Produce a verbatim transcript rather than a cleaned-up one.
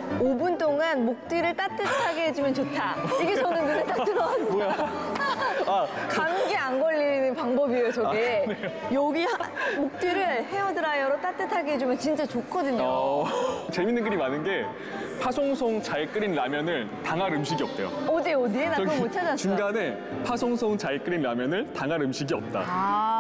오 분 동안 목 뒤를 따뜻하게 해주면 좋다. 이게 저는 눈에 딱 들어왔어요. 뭐야? 아, 감기 안 걸리는 방법이에요, 저게. 아, 여기 하- 목 뒤를 헤어드라이어로 따뜻하게 해주면 진짜 좋거든요. 어, 재밌는 글이 많은 게 파송송 잘 끓인 라면을 당할 음식이 없대요. 어디, 어디? 나 그거 못 찾았어. 중간에 파송송 잘 끓인 라면을 당할 음식이 없다. 아.